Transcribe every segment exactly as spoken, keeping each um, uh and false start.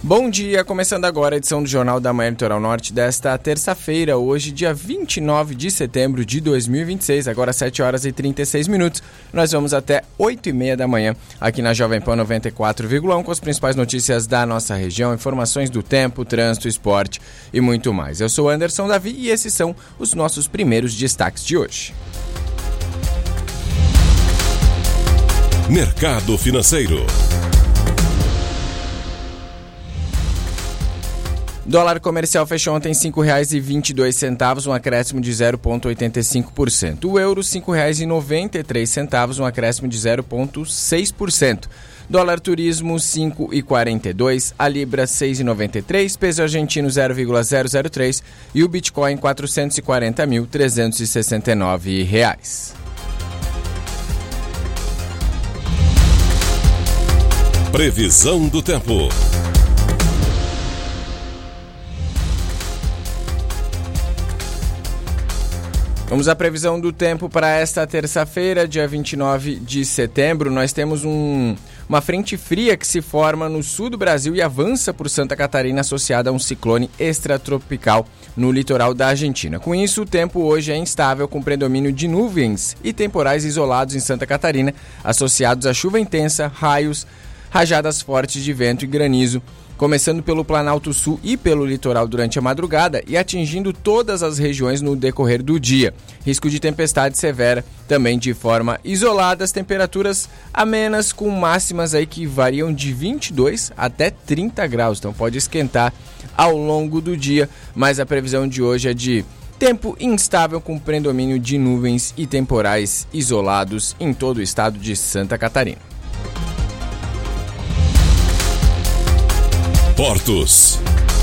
Bom dia, começando agora a edição do Jornal da Manhã Litoral Norte desta terça-feira, hoje dia vinte e nove de setembro de dois mil e vinte e seis, agora sete horas e trinta e seis minutos. Nós vamos até oito e meia da manhã aqui na Jovem Pan noventa e quatro vírgula um com as principais notícias da nossa região, informações do tempo, trânsito, esporte e muito mais. Eu sou Anderson Davi e esses são os nossos primeiros destaques de hoje. Mercado Financeiro. Dólar comercial fechou ontem em cinco reais e vinte e dois centavos, um acréscimo de zero vírgula oitenta e cinco por cento. O euro, cinco reais e noventa e três centavos, um acréscimo de zero vírgula seis por cento. Dólar turismo, cinco reais e quarenta e dois centavos, a libra, seis reais e noventa e três centavos, peso argentino, zero vírgula zero zero três e o Bitcoin, quatrocentos e quarenta mil, trezentos e sessenta e nove reais. Previsão do tempo. Vamos à previsão do tempo para esta terça-feira, dia vinte e nove de setembro. Nós temos um, uma frente fria que se forma no sul do Brasil e avança por Santa Catarina, associada a um ciclone extratropical no litoral da Argentina. Com isso, o tempo hoje é instável, com predomínio de nuvens e temporais isolados em Santa Catarina, associados a chuva intensa, raios, rajadas fortes de vento e granizo, começando pelo Planalto Sul e pelo litoral durante a madrugada e atingindo todas as regiões no decorrer do dia. Risco de tempestade severa também de forma isolada, as temperaturas amenas com máximas aí que variam de vinte e dois até trinta graus, então pode esquentar ao longo do dia, mas a previsão de hoje é de tempo instável com predomínio de nuvens e temporais isolados em todo o estado de Santa Catarina. Portos.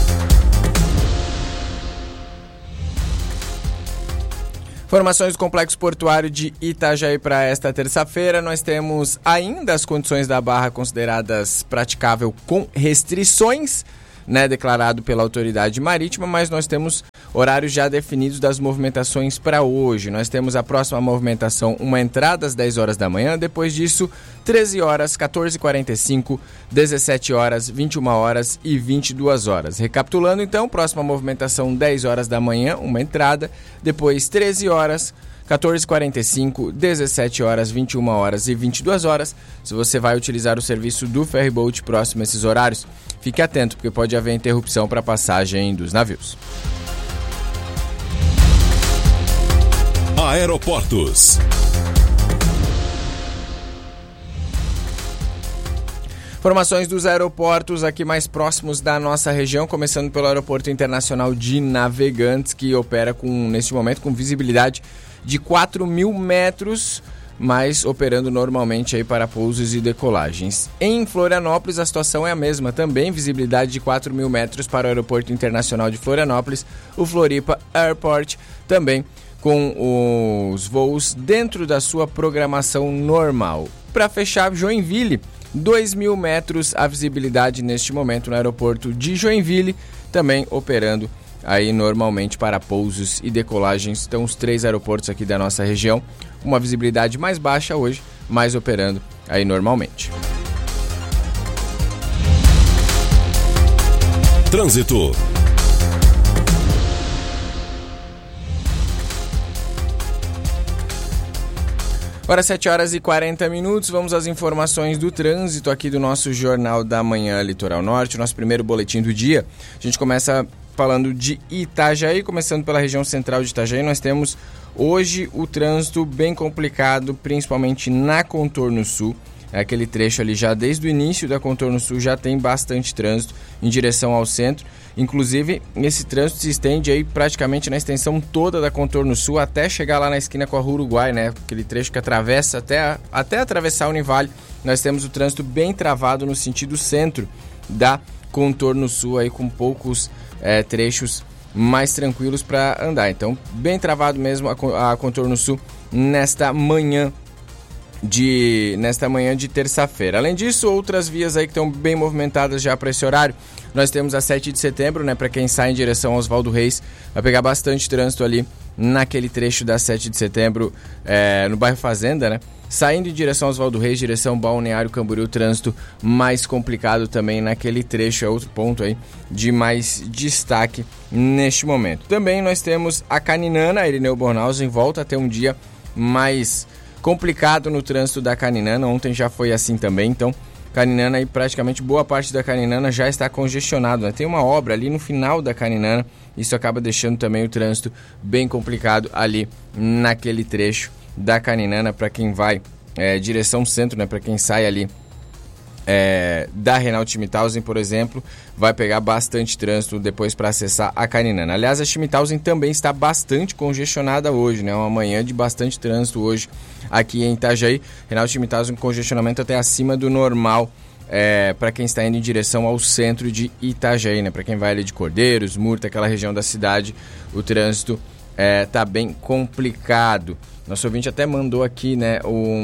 Informações do Complexo Portuário de Itajaí para esta terça-feira. Nós temos ainda as condições da barra consideradas praticável com restrições, né, declarado pela autoridade marítima, mas nós temos horários já definidos das movimentações para hoje. Nós temos a próxima movimentação, uma entrada às dez horas da manhã, depois disso treze horas, quatorze e quarenta e cinco, dezessete horas, vinte e uma horas e vinte e duas horas. Recapitulando então, próxima movimentação dez horas da manhã, uma entrada, depois treze horas, quatorze e quarenta e cinco, dezessete horas, vinte e uma horas e vinte e duas horas. Se você vai utilizar o serviço do Ferryboat próximo a esses horários, fique atento, porque pode haver interrupção para a passagem dos navios. Aeroportos. Informações dos aeroportos aqui mais próximos da nossa região, começando pelo Aeroporto Internacional de Navegantes, que opera com, neste momento com visibilidade de quatro mil metros, mas operando normalmente aí para pousos e decolagens. Em Florianópolis a situação é a mesma, também visibilidade de quatro mil metros para o Aeroporto Internacional de Florianópolis, o Floripa Airport também com os voos dentro da sua programação normal. Para fechar, Joinville, dois mil metros a visibilidade neste momento no aeroporto de Joinville, também operando aí normalmente para pousos e decolagens. Então os três aeroportos aqui da nossa região, uma visibilidade mais baixa hoje, mas operando aí normalmente. Trânsito. Agora sete horas e quarenta minutos, vamos às informações do trânsito aqui do nosso Jornal da Manhã Litoral Norte, nosso primeiro boletim do dia. A gente começa falando de Itajaí, começando pela região central de Itajaí. Nós temos hoje o trânsito bem complicado, principalmente na Contorno Sul. É aquele trecho ali já desde o início da Contorno Sul já tem bastante trânsito em direção ao centro. Inclusive, esse trânsito se estende aí praticamente na extensão toda da Contorno Sul até chegar lá na esquina com a Rua Uruguai, né? Aquele trecho que atravessa até, até atravessar o Univale. Nós temos o trânsito bem travado no sentido centro da Contorno Sul, aí com poucos é, trechos mais tranquilos para andar. Então, bem travado mesmo a, a Contorno Sul nesta manhã de nesta manhã de terça-feira. Além disso, outras vias aí que estão bem movimentadas já para esse horário. Nós temos a sete de setembro, né, para quem sai em direção ao Oswaldo Reis, vai pegar bastante trânsito ali naquele trecho da sete de setembro, é, no bairro Fazenda, né? Saindo em direção ao Oswaldo Reis, direção Balneário Camboriú, trânsito mais complicado também naquele trecho, é outro ponto aí de mais destaque neste momento. Também nós temos a Caninana, a Irineu Bornhausen volta a ter um dia mais complicado no trânsito da Caninana, ontem já foi assim também, então Caninana aí praticamente boa parte da Caninana já está congestionado, né? Tem uma obra ali no final da Caninana, isso acaba deixando também o trânsito bem complicado ali naquele trecho da Caninana para quem vai é, direção centro, né? Para quem sai ali é, da Reinaldo Schmidhausen, por exemplo, vai pegar bastante trânsito depois para acessar a Caninana. Aliás, a Schmidhausen também está bastante congestionada hoje, né? Uma manhã de bastante trânsito hoje aqui em Itajaí. Reinaldo Schmidhausen com congestionamento até acima do normal é, para quem está indo em direção ao centro de Itajaí, né? Para quem vai ali de Cordeiros, Murta, aquela região da cidade, o trânsito está é, bem complicado. Nosso ouvinte até mandou aqui, né,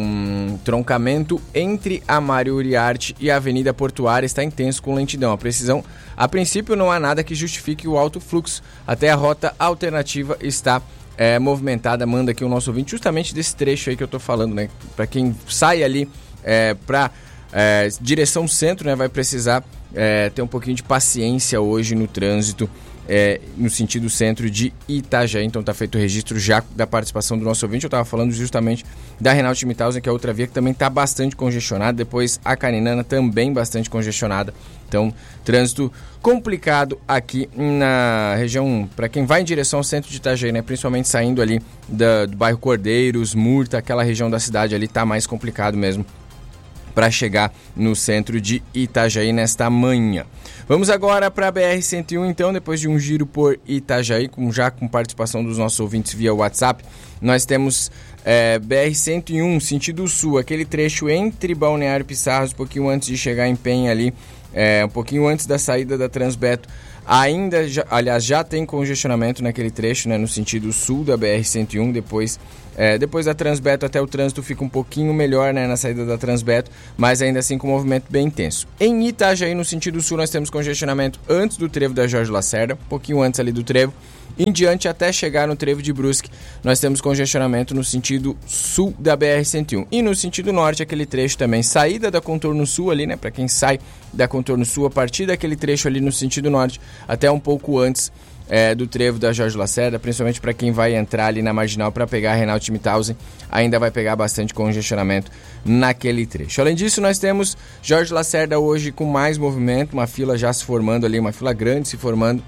um troncamento entre a Mário Uriarte e a Avenida Portuária está intenso com lentidão. A precisão, a princípio não há nada que justifique o alto fluxo, até a rota alternativa está é, movimentada. Manda aqui o nosso ouvinte justamente desse trecho aí que eu tô falando, né, para quem sai ali é, para é, direção centro, né, vai precisar é, ter um pouquinho de paciência hoje no trânsito. É, no sentido centro de Itajaí, então está feito o registro já da participação do nosso ouvinte. Eu estava falando justamente da Reinaldo Schmidhausen, que é outra via que também está bastante congestionada, depois a Caninana também bastante congestionada, então trânsito complicado aqui na região, para quem vai em direção ao centro de Itajaí, né? Principalmente saindo ali da, do bairro Cordeiros, Murta, aquela região da cidade ali, está mais complicado mesmo para chegar no centro de Itajaí nesta manhã. Vamos agora para a B R cento e um, então, depois de um giro por Itajaí, com, já com participação dos nossos ouvintes via WhatsApp. Nós temos é, B R cento e um, sentido sul, aquele trecho entre Balneário Pissarros, um pouquinho antes de chegar em Penha ali, é, um pouquinho antes da saída da Transbeto. Ainda, já, aliás, já tem congestionamento naquele trecho, né, no sentido sul da B R cento e um, depois, é, depois da Transbeto até o trânsito fica um pouquinho melhor, né, na saída da Transbeto, mas ainda assim com movimento bem intenso. Em Itajaí, no sentido sul, nós temos congestionamento antes do trevo da Jorge Lacerda, um pouquinho antes ali do trevo, em diante até chegar no trevo de Brusque, nós temos congestionamento no sentido sul da B R cento e um. E no sentido norte, aquele trecho também, saída da Contorno Sul ali, né, para quem sai da Contorno Sul, a partir daquele trecho ali no sentido norte, até um pouco antes é, do trevo da Jorge Lacerda, principalmente para quem vai entrar ali na Marginal para pegar a Reinaldo Schmidhausen, ainda vai pegar bastante congestionamento naquele trecho. Além disso, nós temos Jorge Lacerda hoje com mais movimento, uma fila já se formando ali, uma fila grande se formando,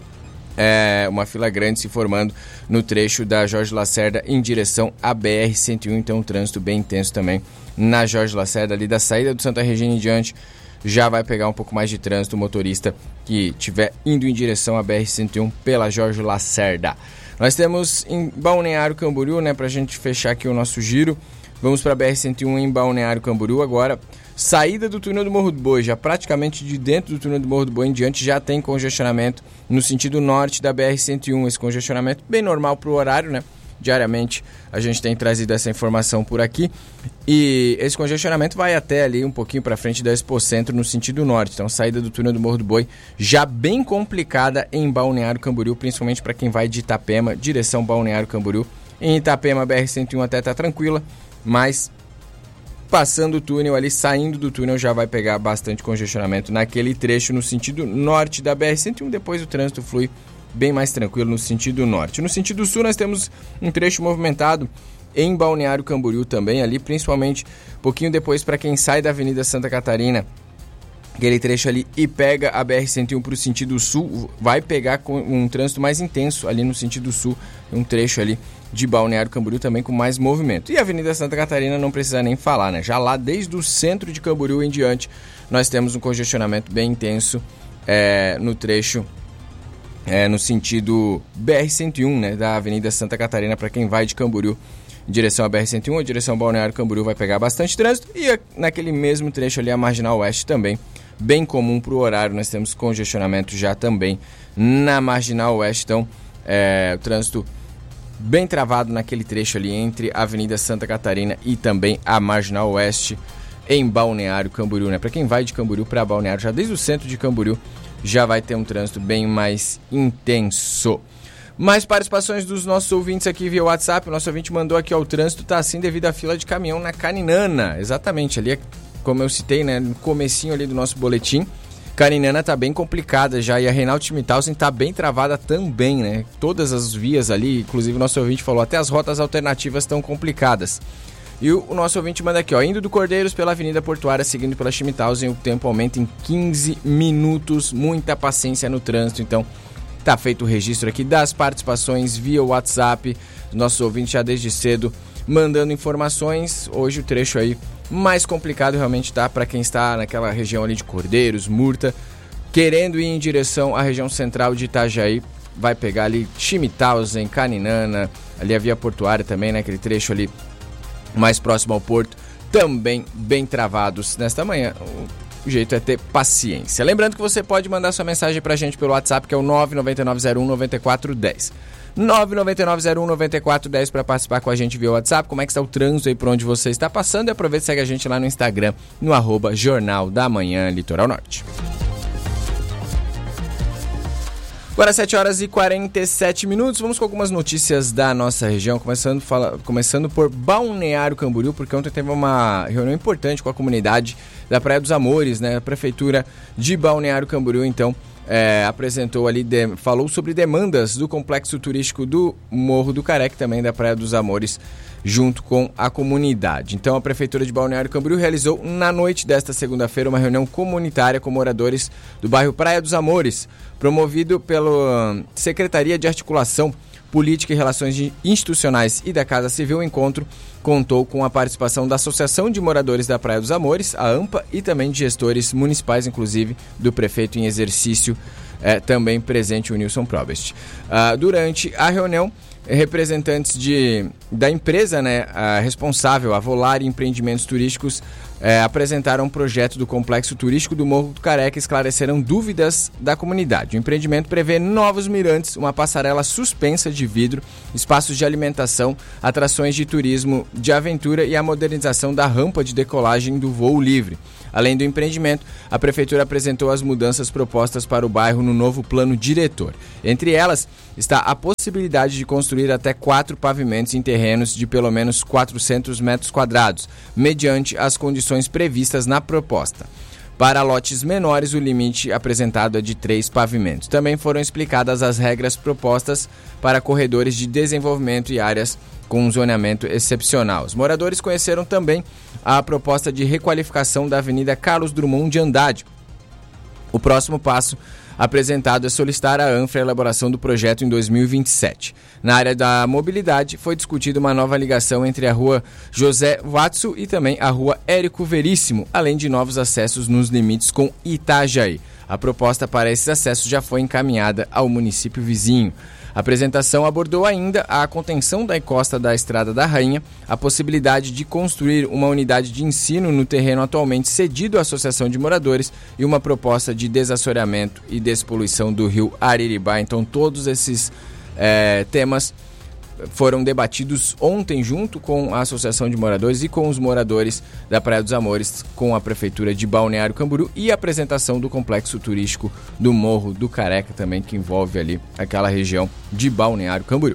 É, uma fila grande se formando no trecho da Jorge Lacerda em direção à B R cento e um, então um trânsito bem intenso também na Jorge Lacerda, ali da saída do Santa Regina em diante, já vai pegar um pouco mais de trânsito o motorista que estiver indo em direção à B R cento e um pela Jorge Lacerda. Nós temos em Balneário Camboriú, né, pra gente fechar aqui o nosso giro, vamos para a B R cento e um em Balneário Camboriú agora. Saída do túnel do Morro do Boi, já praticamente de dentro do túnel do Morro do Boi em diante, já tem congestionamento no sentido norte da B R cento e um. Esse congestionamento bem normal para o horário, né? Diariamente a gente tem trazido essa informação por aqui. E esse congestionamento vai até ali um pouquinho para frente da Expo Centro no sentido norte. Então, saída do túnel do Morro do Boi já bem complicada em Balneário Camboriú, principalmente para quem vai de Itapema, direção Balneário Camboriú. Em Itapema, a B R cento e um até está tranquila, mas passando o túnel ali, saindo do túnel, já vai pegar bastante congestionamento naquele trecho no sentido norte da B R cento e um. Depois o trânsito flui bem mais tranquilo no sentido norte. No sentido sul, nós temos um trecho movimentado em Balneário Camboriú também, ali principalmente um pouquinho depois para quem sai da Avenida Santa Catarina, aquele trecho ali, e pega a B R cento e um para o sentido sul, vai pegar com um trânsito mais intenso ali no sentido sul, um trecho ali de Balneário Camboriú também com mais movimento. E a Avenida Santa Catarina não precisa nem falar, né? Já lá desde o centro de Camboriú em diante, nós temos um congestionamento bem intenso é, no trecho, é, no sentido B R cento e um, né? Da Avenida Santa Catarina, para quem vai de Camboriú em direção à B R cento e um, a direção Balneário Camboriú vai pegar bastante trânsito, e naquele mesmo trecho ali, a Marginal Oeste também, bem comum para o horário, nós temos congestionamento já também na Marginal Oeste, então é, o trânsito bem travado naquele trecho ali entre a Avenida Santa Catarina e também a Marginal Oeste em Balneário Camboriú, né? Para quem vai de Camboriú para Balneário, já desde o centro de Camboriú, já vai ter um trânsito bem mais intenso. Mais participações dos nossos ouvintes aqui via WhatsApp. O nosso ouvinte mandou aqui, ó, o trânsito tá assim devido à fila de caminhão na Caninana. Exatamente, ali, como eu citei, né, no comecinho ali do nosso boletim, Caninana tá bem complicada já, e a Reinaldo Schmidhausen tá bem travada também, né? Todas as vias ali, inclusive o nosso ouvinte falou, até as rotas alternativas estão complicadas. E o, o nosso ouvinte manda aqui, ó, indo do Cordeiros pela Avenida Portuária, seguindo pela Schmidhausen, o tempo aumenta em quinze minutos, muita paciência no trânsito. Então, tá feito o registro aqui das participações via WhatsApp, nossos ouvintes já desde cedo mandando informações. Hoje o trecho aí mais complicado realmente tá para quem está naquela região ali de Cordeiros, Murta, querendo ir em direção à região central de Itajaí, vai pegar ali Schmidhausen, Caninana, ali a via portuária também, né, aquele trecho ali mais próximo ao porto, também bem travados nesta manhã. O jeito é ter paciência. Lembrando que você pode mandar sua mensagem pra gente pelo WhatsApp, que é o nove nove nove zero um nove quatro um zero. nove nove nove zero um nove quatro um zero para participar com a gente via WhatsApp. Como é que está o trânsito aí por onde você está passando? E aproveita e segue a gente lá no Instagram, no arroba Jornal da Manhã Litoral Norte. Agora sete horas e quarenta e sete minutos, vamos com algumas notícias da nossa região, começando, fala, começando por Balneário Camboriú, porque ontem teve uma reunião importante com a comunidade da Praia dos Amores, né? A Prefeitura de Balneário Camboriú, então, é, apresentou ali, de, falou sobre demandas do complexo turístico do Morro do Careca, também da Praia dos Amores, junto com a comunidade. Então, a Prefeitura de Balneário Camboriú realizou na noite desta segunda-feira uma reunião comunitária com moradores do bairro Praia dos Amores, promovido pela Secretaria de Articulação Política e Relações Institucionais e da Casa Civil. O encontro contou com a participação da Associação de Moradores da Praia dos Amores, a AMPA, e também de gestores municipais, inclusive do prefeito em exercício, é, também presente, o Nilson Probest. Ah, durante a reunião, representantes de, da empresa, né, a responsável, a Volare Empreendimentos Turísticos, é, apresentaram um projeto do Complexo Turístico do Morro do Careca e esclareceram dúvidas da comunidade. O empreendimento prevê novos mirantes, uma passarela suspensa de vidro, espaços de alimentação, atrações de turismo de aventura e a modernização da rampa de decolagem do voo livre. Além do empreendimento, a Prefeitura apresentou as mudanças propostas para o bairro no novo plano diretor. Entre elas, está a possibilidade de construir até quatro pavimentos em terrenos de pelo menos quatrocentos metros quadrados, mediante as condições previstas na proposta. Para lotes menores, o limite apresentado é de três pavimentos. Também foram explicadas as regras propostas para corredores de desenvolvimento e áreas com um zoneamento excepcional. Os moradores conheceram também a proposta de requalificação da Avenida Carlos Drummond de Andrade. O próximo passo apresentado é solicitar à ANFRA a elaboração do projeto em dois mil e vinte e sete. Na área da mobilidade, foi discutida uma nova ligação entre a rua José Watsu e também a rua Érico Veríssimo, além de novos acessos nos limites com Itajaí. A proposta para esses acessos já foi encaminhada ao município vizinho. A apresentação abordou ainda a contenção da encosta da Estrada da Rainha, a possibilidade de construir uma unidade de ensino no terreno atualmente cedido à Associação de Moradores e uma proposta de desassoreamento e despoluição do rio Ariribá. Então, todos esses é, temas foram debatidos ontem junto com a Associação de Moradores e com os moradores da Praia dos Amores, com a Prefeitura de Balneário Camboriú, e a apresentação do complexo turístico do Morro do Careca também, que envolve ali aquela região de Balneário Camboriú.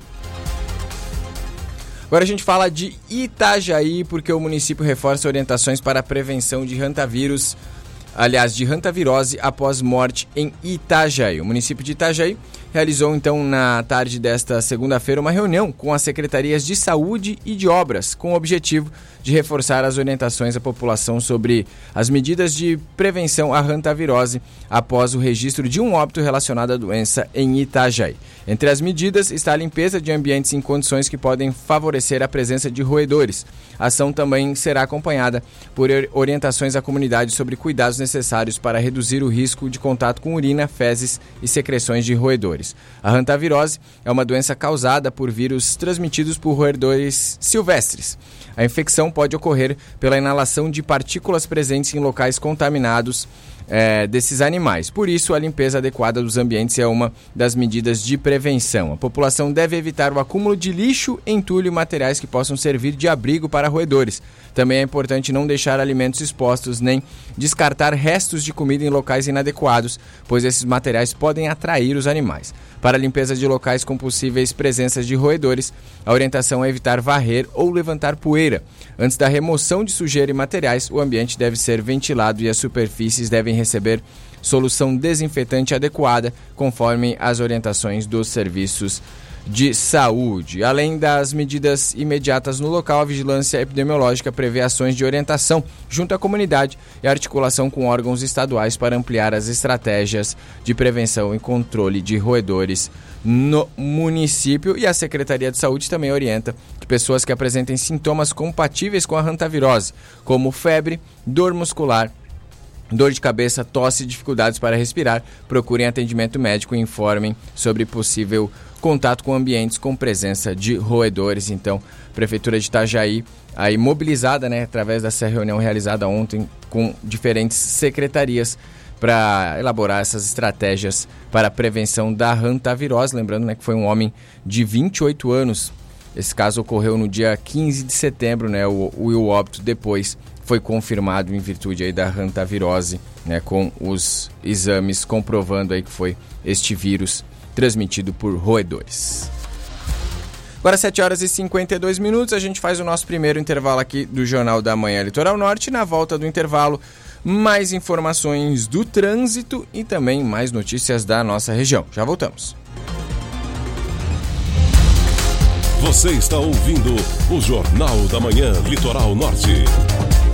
Agora a gente fala de Itajaí, porque o município reforça orientações para a prevenção de hantavírus, aliás, de hantavirose após morte em Itajaí. O município de Itajaí realizou então na tarde desta segunda-feira uma reunião com as secretarias de saúde e de obras, com o objetivo de reforçar as orientações à população sobre as medidas de prevenção à hantavirose após o registro de um óbito relacionado à doença em Itajaí. Entre as medidas está a limpeza de ambientes em condições que podem favorecer a presença de roedores. A ação também será acompanhada por orientações à comunidade sobre cuidados necessários para reduzir o risco de contato com urina, fezes e secreções de roedores. A hantavirose é uma doença causada por vírus transmitidos por roedores silvestres. A infecção pode ocorrer pela inalação de partículas presentes em locais contaminados É, desses animais. Por isso, a limpeza adequada dos ambientes é uma das medidas de prevenção. A população deve evitar o acúmulo de lixo, entulho e materiais que possam servir de abrigo para roedores. Também é importante não deixar alimentos expostos nem descartar restos de comida em locais inadequados, pois esses materiais podem atrair os animais. Para a limpeza de locais com possíveis presenças de roedores, a orientação é evitar varrer ou levantar poeira. Antes da remoção de sujeira e materiais, o ambiente deve ser ventilado e as superfícies devem receber solução desinfetante adequada, conforme as orientações dos serviços de saúde. Além das medidas imediatas no local, a vigilância epidemiológica prevê ações de orientação junto à comunidade e articulação com órgãos estaduais para ampliar as estratégias de prevenção e controle de roedores no município. E a Secretaria de Saúde também orienta que pessoas que apresentem sintomas compatíveis com a hantavirose, como febre, dor muscular, dor de cabeça, tosse e dificuldades para respirar, procurem atendimento médico e informem sobre possível contato com ambientes com presença de roedores. Então, Prefeitura de Itajaí, aí mobilizada, né, através dessa reunião realizada ontem com diferentes secretarias para elaborar essas estratégias para a prevenção da hantavirose. Lembrando, né, que foi um homem de vinte e oito anos. Esse caso ocorreu no dia quinze de setembro, né, o, o óbito depois foi confirmado em virtude aí da hantavirose, né, com os exames comprovando aí que foi este vírus transmitido por roedores. Agora sete horas e cinquenta e dois minutos, a gente faz o nosso primeiro intervalo aqui do Jornal da Manhã Litoral Norte. Na volta do intervalo, mais informações do trânsito e também mais notícias da nossa região. Já voltamos. Você está ouvindo o Jornal da Manhã Litoral Norte.